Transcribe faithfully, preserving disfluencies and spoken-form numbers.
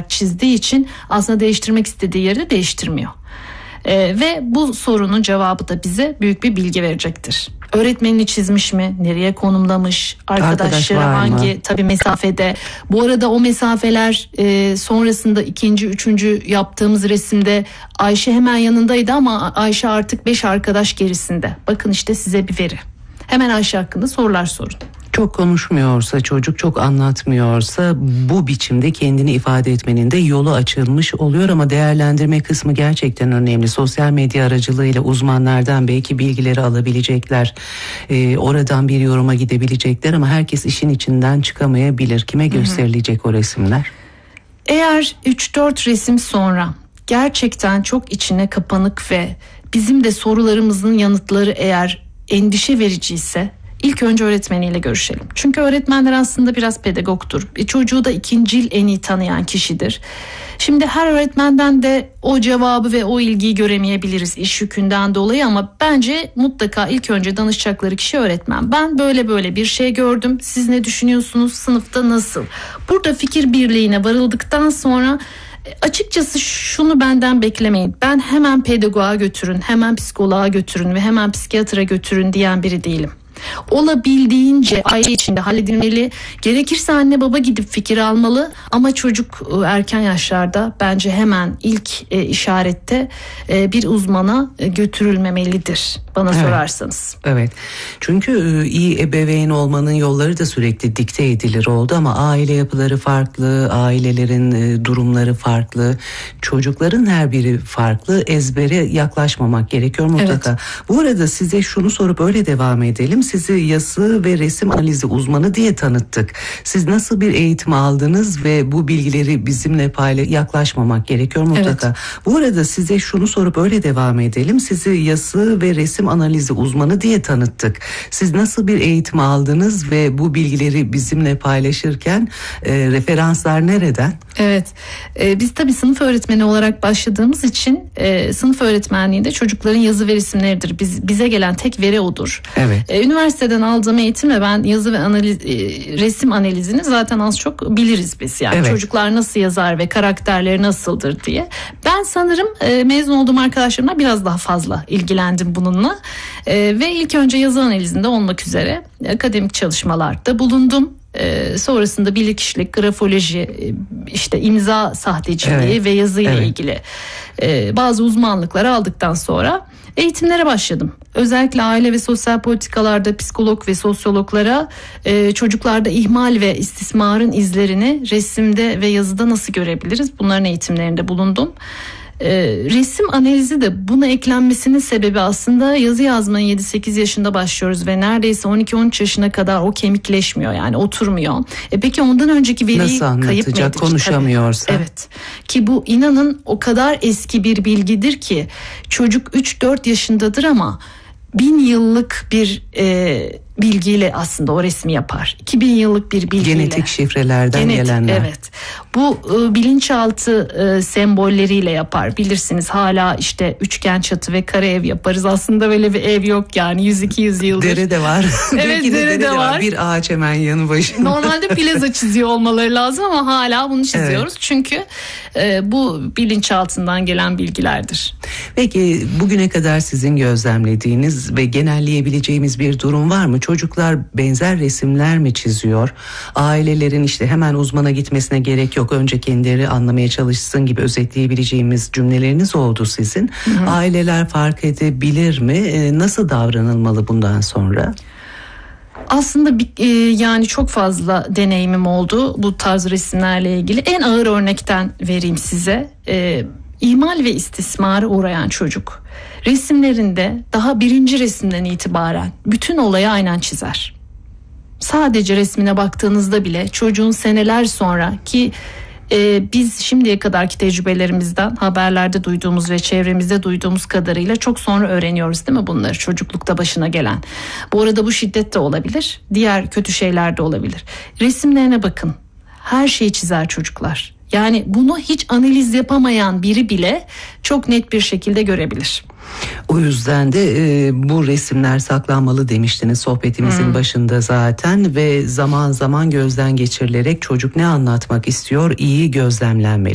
olarak çizdiği için aslında değiştirmek istediği yeri de değiştirmiyor. Ee, ve bu sorunun cevabı da bize büyük bir bilgi verecektir. Öğretmenini çizmiş mi? Nereye konumlamış? Arkadaşları Arkadaş hangi tabii mesafede? Bu arada o mesafeler e, sonrasında ikinci, üçüncü yaptığımız resimde Ayşe hemen yanındaydı ama Ayşe artık beş arkadaş gerisinde. Bakın işte size bir veri. Hemen Ayşe hakkında sorular sorun. Çok konuşmuyorsa, çocuk çok anlatmıyorsa bu biçimde kendini ifade etmenin de yolu açılmış oluyor ama değerlendirme kısmı gerçekten önemli. Sosyal medya aracılığıyla uzmanlardan belki bilgileri alabilecekler. Ee, oradan bir yoruma gidebilecekler ama herkes işin içinden çıkamayabilir. Kime gösterilecek o resimler? Eğer üç dört resim sonra gerçekten çok içine kapanık ve bizim de sorularımızın yanıtları eğer endişe vericiyse İlk önce öğretmeniyle görüşelim. Çünkü öğretmenler aslında biraz pedagogtur. Bir çocuğu da ikincil en iyi tanıyan kişidir. Şimdi her öğretmenden de o cevabı ve o ilgiyi göremeyebiliriz iş yükünden dolayı ama bence mutlaka ilk önce danışacakları kişi öğretmen. Ben böyle böyle bir şey gördüm. Siz ne düşünüyorsunuz? Sınıfta nasıl? Burada fikir birliğine varıldıktan sonra açıkçası şunu benden beklemeyin. Ben hemen pedagoğa götürün, hemen psikoloğa götürün ve hemen psikiyatra götürün diyen biri değilim. Olabildiğince aile içinde halledilmeli. Gerekirse anne baba gidip fikir almalı ama çocuk erken yaşlarda bence hemen ilk e, işarette e, bir uzmana e, götürülmemelidir bana evet. sorarsanız. Evet. Çünkü iyi ebeveyn olmanın yolları da sürekli dikte edilir oldu ama aile yapıları farklı, ailelerin e, durumları farklı, çocukların her biri farklı. Ezbere yaklaşmamak gerekiyor mutlaka. Evet. Bu arada size şunu sorup öyle devam edelim. Sizi yazı ve resim analizi uzmanı diye tanıttık. Siz nasıl bir eğitim aldınız ve bu bilgileri bizimle paylaş yaklaşmamak gerekiyor mutlaka. Evet. Bu arada size şunu sorup öyle devam edelim. Sizi yazı ve resim analizi uzmanı diye tanıttık. Siz nasıl bir eğitim aldınız ve bu bilgileri bizimle paylaşırken e, referanslar nereden? Evet. Ee, biz tabii sınıf öğretmeni olarak başladığımız için e, sınıf öğretmenliğinde çocukların yazı ve resimleridir. Biz, bize gelen tek veri odur. Evet. Ee, üniversiteden aldığım eğitimle ben yazı ve analiz, e, resim analizini zaten az çok biliriz biz. Yani evet. Çocuklar nasıl yazar ve karakterleri nasıldır diye. Ben sanırım e, mezun olduğum arkadaşlarımla biraz daha fazla ilgilendim bununla. E, ve ilk önce yazı analizinde olmak üzere akademik çalışmalarda bulundum. Ee, sonrasında bilirkişilik, grafoloji, işte imza sahteciliği evet. ve yazıyla evet. ilgili e, bazı uzmanlıkları aldıktan sonra eğitimlere başladım. Özellikle aile ve sosyal politikalarda psikolog ve sosyologlara e, çocuklarda ihmal ve istismarın izlerini resimde ve yazıda nasıl görebiliriz? Bunların eğitimlerinde bulundum. Ee, resim analizi de buna eklenmesinin sebebi aslında yazı yazmaya yedi sekiz yaşında başlıyoruz ve neredeyse on iki on üç yaşına kadar o kemikleşmiyor, yani oturmuyor. E peki ondan önceki veriyi nasıl kayıp mı anlatacak, konuşamıyorsa? Tabii. Evet, ki bu inanın o kadar eski bir bilgidir ki çocuk üç dört yaşındadır ama bin yıllık bir e, bilgiyle aslında o resmi yapar. iki bin yıllık bir bilgiyle. Genetik şifrelerden Genetik, gelenler. Evet. Bu e, bilinçaltı e, sembolleriyle yapar. Bilirsiniz hala işte üçgen çatı ve kare ev yaparız. Aslında böyle bir ev yok yani yüz iki yüz yıldır. Dere de var. Evet, dere, dere de var. var. Bir ağaç hemen yanı başında. Normalde plaza çiziyor olmaları lazım ama hala bunu çiziyoruz. Evet. Çünkü e, bu bilinçaltından gelen bilgilerdir. Peki bugüne kadar sizin gözlemlediğiniz ve genelleyebileceğimiz bir durum var mı? Çocuklar benzer resimler mi çiziyor? Ailelerin işte hemen uzmana gitmesine gerek yok, önce kendileri anlamaya çalışsın gibi özetleyebileceğimiz cümleleriniz oldu sizin. Hı hı. Aileler fark edebilir mi? Nasıl davranılmalı bundan sonra? Aslında bir, e, yani çok fazla deneyimim oldu bu tarz resimlerle ilgili. En ağır örnekten vereyim size. E, İhmal ve istismara uğrayan çocuk resimlerinde daha birinci resimden itibaren bütün olayı aynen çizer. Sadece resmine baktığınızda bile çocuğun seneler sonra ki e, biz şimdiye kadarki tecrübelerimizden haberlerde duyduğumuz ve çevremizde duyduğumuz kadarıyla çok sonra öğreniyoruz değil mi bunları, çocuklukta başına gelen. Bu arada bu şiddet de olabilir, diğer kötü şeyler de olabilir. Resimlerine bakın, her şeyi çizer çocuklar. Yani bunu hiç analiz yapamayan biri bile çok net bir şekilde görebilir. O yüzden de e, bu resimler saklanmalı demiştiniz sohbetimizin hmm. başında zaten ve zaman zaman gözden geçirilerek çocuk ne anlatmak istiyor iyi gözlemlenmeli.